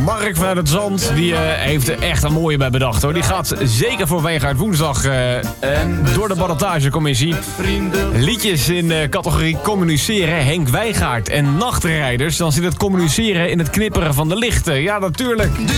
Mark vanuit het Zand, die heeft er echt een mooie bij bedacht, hoor. Die gaat zeker voor Weegaard woensdag door de ballotagecommissie. Liedjes in categorie communiceren, Henk Wijgaard en Nachtrijders. Dan zit het communiceren in het knipperen van de lichten. Ja, natuurlijk.